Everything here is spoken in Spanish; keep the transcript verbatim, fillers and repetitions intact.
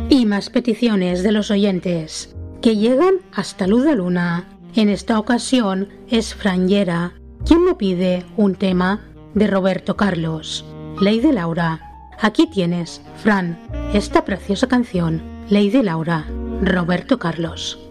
Y más peticiones de los oyentes, que llegan hasta Luz de Luna. En esta ocasión es Fran Llera quien me pide un tema de Roberto Carlos, Lady Laura. Aquí tienes, Fran, esta preciosa canción, Lady Laura, Roberto Carlos.